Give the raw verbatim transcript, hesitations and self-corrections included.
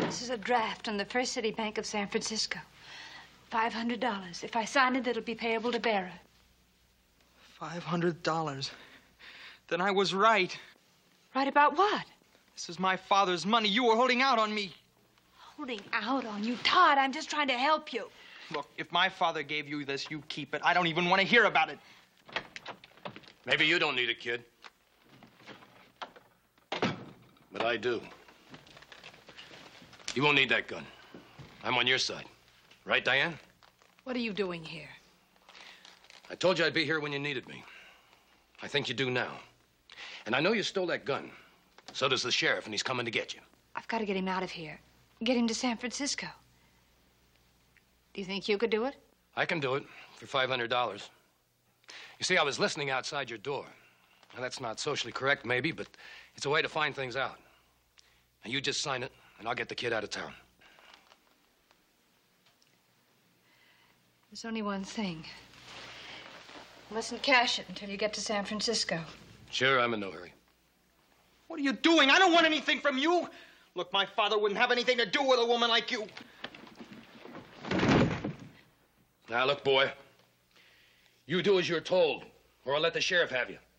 This is a draft on the First City Bank of San Francisco. Five hundred dollars. If I sign it, it'll be payable to bearer. Five hundred dollars. Then I was right. Right about what? This is my father's money. You were holding out on me. Holding out on you? Todd, I'm just trying to help you. Look, if my father gave you this, you keep it. I don't even want to hear about it. Maybe you don't need it, kid. But I do. You won't need that gun. I'm on your side. Right, Diane? What are you doing here? I told you I'd be here when you needed me. I think you do now. And I know you stole that gun. So does the sheriff, and he's coming to get you. I've got to get him out of here. Get him to San Francisco. Do you think you could do it? I can do it for five hundred dollars. You see, I was listening outside your door. Now, that's not socially correct, maybe, but it's a way to find things out. Now, you just sign it, and I'll get the kid out of town. There's only one thing. You mustn't cash it until you get to San Francisco. Sure, I'm in no hurry. What are you doing? I don't want anything from you. Look, my father wouldn't have anything to do with a woman like you. Now, look, boy. You do as you're told, or I'll let the sheriff have you.